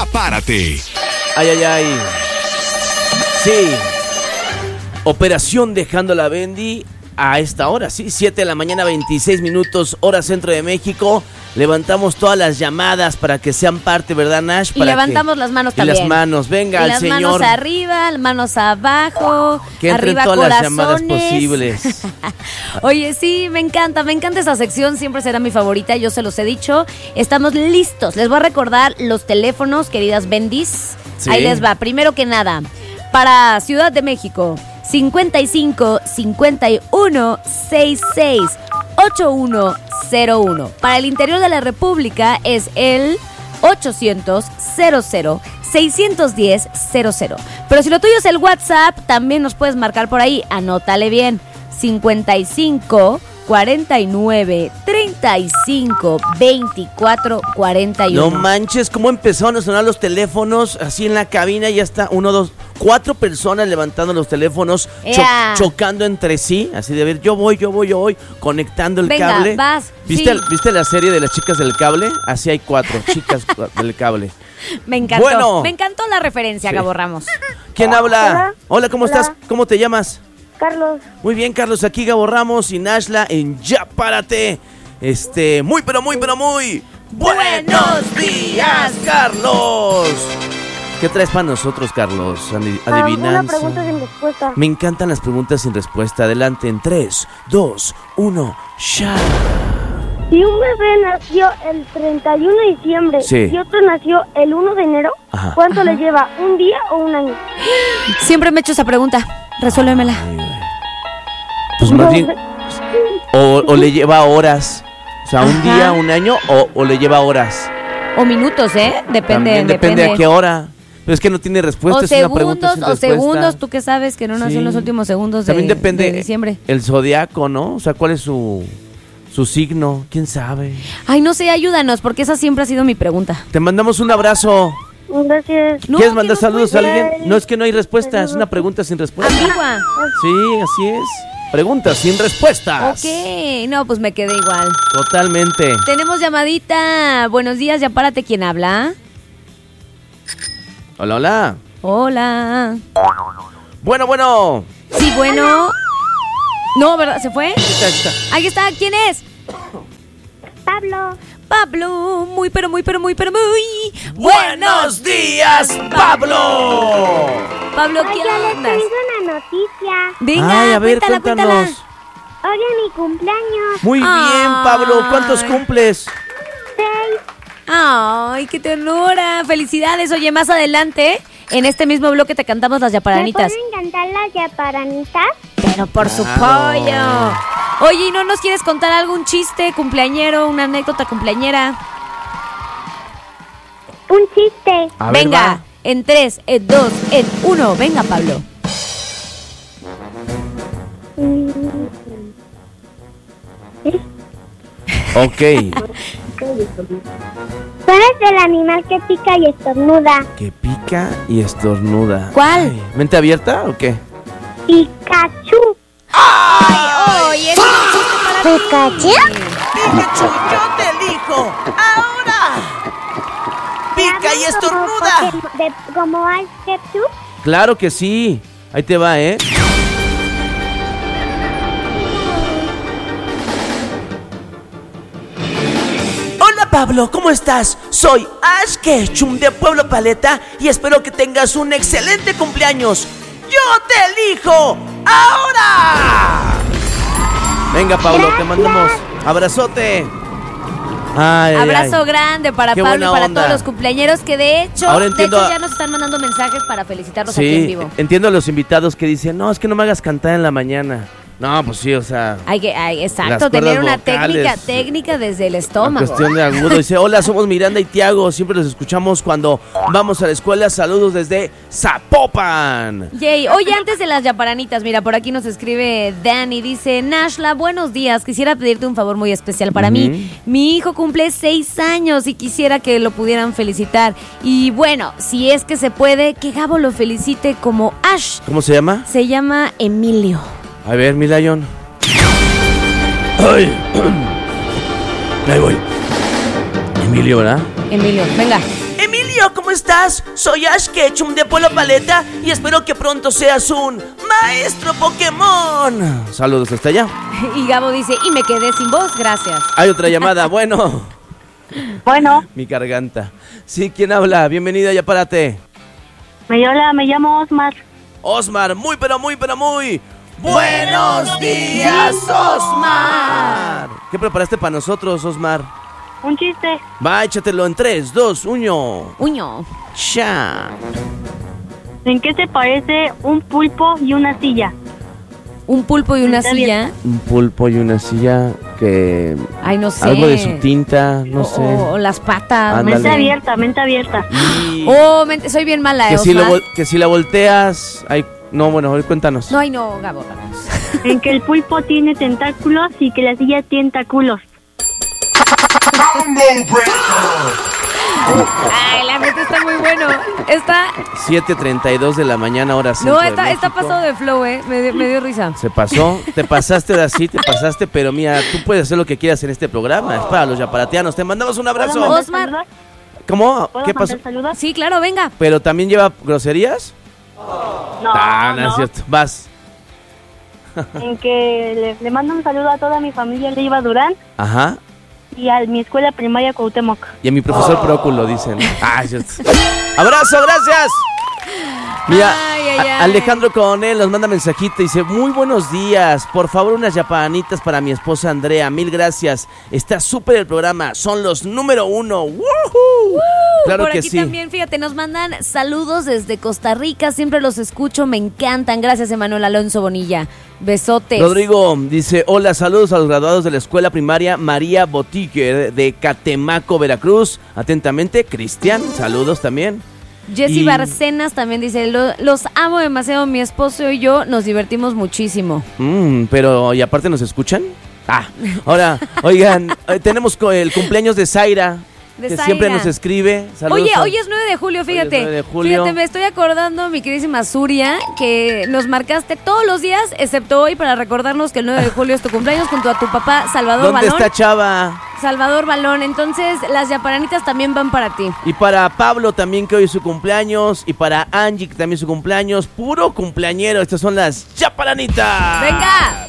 Párate. Ay, ay, ay. Sí. Operación Dejando la Bendy a esta hora, sí. 7 de la mañana, 26 minutos, hora centro de México. Levantamos todas las llamadas para que sean parte, ¿verdad, Nash? Y levantamos las manos también. Y las manos, venga, al señor. Las manos arriba, las manos abajo, que entren arriba todas corazones. las llamadas posibles. Oye, sí, me encanta esa sección, siempre será mi favorita, yo se los he dicho. Estamos listos, les voy a recordar los teléfonos, queridas Bendis. Sí. Ahí les va, primero que nada, para Ciudad de México, 55 51 66 8101. Para el interior de la República es el 800 00 610 00. Pero si lo tuyo es el WhatsApp, también nos puedes marcar por ahí. Anótale bien. 55 49 35 24 41. No manches, ¿cómo empezaron a sonar los teléfonos así en la cabina? Ya está 1, 2, 4 personas levantando los teléfonos, chocando entre sí. Así de ver, yo voy, conectando el cable. Vas. ¿Viste, sí. ¿Viste la serie de las chicas del cable? Así hay 4 chicas del cable. Me encantó. Bueno. Me encantó la referencia, sí. Gabo Ramos. ¿Quién habla? Hola, ¿cómo estás? ¿Cómo te llamas? Carlos. Muy bien, Carlos, aquí Gabo Ramos y Nashla en Ya Párate. Muy buenos días, Carlos. ¿Qué traes para nosotros, Carlos? Adivinanza. Una pregunta sin respuesta. Me encantan las preguntas sin respuesta. Adelante, en 3, 2, 1, ya. Si un bebé nació el 31 de diciembre y otro nació el 1 de enero, ajá, ¿cuánto le lleva? ¿Un día o un año? Siempre me he hecho esa pregunta. Resuélvemela. Pues más bien, o le lleva horas. O sea, un día, un año, o le lleva horas. O minutos, Depende. También depende a qué hora. Pero es que no tiene respuesta, es una pregunta sin respuesta. Segundos, tú que sabes que no nació en los últimos segundos también depende de diciembre. El zodiaco, ¿no? O sea, ¿cuál es su signo? ¿Quién sabe? Ay, no sé, ayúdanos, porque esa siempre ha sido mi pregunta. Te mandamos un abrazo. Gracias. ¿Quieres mandar saludos a alguien? No, es que no hay respuesta, es una pregunta sin respuesta. Ambigua. Sí, así es. Preguntas sin respuestas. Ok, no, pues me quedé igual. Totalmente. Tenemos llamadita. Buenos días, ya párate. ¿Quién habla? Hola, hola. Hola. Bueno. Sí, bueno. No, ¿verdad? ¿Se fue? Ahí está. ¿Quién es? Pablo, muy ¡buenos días, Pablo! Pablo, ¿qué onda? Les tengo una noticia. Venga, ay, a ver, cuéntala. Hoy es mi cumpleaños. Muy bien, Pablo. ¿Cuántos cumples? 6. Ay, qué ternura. Felicidades. Oye, más adelante, en este mismo bloque te cantamos las yaparanitas. ¿Me pueden cantar las yaparanitas? Pero por su pollo. Oye, ¿y no nos quieres contar algún chiste cumpleañero, una anécdota cumpleañera? Un chiste. Venga, en 3, en 2, en 1. Venga, Pablo. Ok. ¿Cuál es el animal que pica y estornuda? Que pica y estornuda. ¿Cuál? Ay, ¿mente abierta o qué? Pikachu. ¡Ay! ¡Es un chiste para ¿Pikachu? ¡Pikachu, yo te elijo! ¡Ahora! ¡Pica y estornuda! ¿Como Ash Ketchum? Claro que sí. Ahí te va, Hola, Pablo, ¿cómo estás? Soy Ash Ketchum de Pueblo Paleta y espero que tengas un excelente cumpleaños. ¡Yo te elijo! ¡Ahora! Venga, Pablo, te mandamos abrazote. Abrazo grande para Qué Pablo y para onda. todos los cumpleañeros que de hecho ya nos están mandando mensajes para felicitarlos aquí en vivo. Entiendo a los invitados que dicen, no, es que no me hagas cantar en la mañana. No, pues sí, o sea... Exacto, tener una técnica desde el estómago. Cuestión de agudo. Dice, hola, somos Miranda y Tiago. Siempre los escuchamos cuando vamos a la escuela. Saludos desde Zapopan. Yay. Oye, antes de las yaparanitas, mira, por aquí nos escribe Dani. Dice, Nashla, buenos días. Quisiera pedirte un favor muy especial para mí. Mi hijo cumple 6 años y quisiera que lo pudieran felicitar. Y bueno, si es que se puede, que Gabo lo felicite como Ash. ¿Cómo se llama? Se llama Emilio. A ver, mi Lion. Ay. Ahí voy. Emilio, ¿verdad? Emilio, venga. Emilio, Pablo, ¿cómo estás? Soy Ash Ketchum de Pueblo Paleta y espero que pronto seas un maestro Pokémon. Saludos hasta allá. Y Gabo dice, y me quedé sin voz, gracias. Hay otra llamada, bueno. Mi garganta. Sí, ¿quién habla? Bienvenida, ya párate. Hola, me llamo Osmar. Osmar, muy buenos días, Osmar. ¿Qué preparaste para nosotros, Osmar? Un chiste. Va, échatelo en 3, 2, 1. Uño. Ya. ¿En qué se parece un pulpo y una silla? ¿Un pulpo y una silla? Un pulpo y una silla que... Ay, no sé. Algo de su tinta, no sé. O las patas. Ándale. Mente abierta. Soy bien mala, que si la volteas... Ay, no, bueno, cuéntanos. No, no, Gabo, vamos. En que el pulpo tiene tentáculos y que la silla tiene tentáculos. Ay, la neta está muy bueno. Está 7:32 de la mañana, ahora sí. No, está pasado de flow, me dio risa. Se pasó, te pasaste ahora sí, pero mira, tú puedes hacer lo que quieras en este programa. Es para los yaparateanos. Te mandamos un abrazo. Osmar. ¿Cómo? ¿Qué pasó? Sí, claro, venga. ¿Pero también lleva groserías? No, es cierto. Vas. En que le mando un saludo a toda mi familia de Iba Durán. Ajá. Y a mi escuela primaria Cuauhtémoc. Y a mi profesor Próculo, dicen. ¡Abrazo, gracias! Mira, Alejandro Coronel nos manda mensajito y dice: muy buenos días, por favor unas yapanitas para mi esposa Andrea, mil gracias. Está súper el programa, son los número 1. ¡Woohoo! Claro por que aquí sí. También, fíjate, nos mandan saludos desde Costa Rica, siempre los escucho, me encantan. Gracias, Emanuel Alonso Bonilla. Besotes. Rodrigo dice: hola, saludos a los graduados de la escuela primaria María Botiquer de Catemaco, Veracruz. Atentamente, Cristian, saludos también. Jessy Barcenas también dice: los amo demasiado, mi esposo y yo nos divertimos muchísimo. Pero, ¿y aparte nos escuchan? Ahora, oigan, tenemos el cumpleaños de Zaira. Que siempre nos escribe. Saludos. Oye, hoy es 9 de julio, fíjate. 9 de julio. Fíjate, me estoy acordando, mi queridísima Zuria, que nos marcaste todos los días, excepto hoy, para recordarnos que el 9 de julio es tu cumpleaños, junto a tu papá, Salvador Balón. ¿Dónde está Chava? Salvador Balón. Entonces, las yaparanitas también van para ti. Y para Pablo también, que hoy es su cumpleaños. Y para Angie, que también es su cumpleaños. Puro cumpleañero. Estas son las yaparanitas. ¡Venga!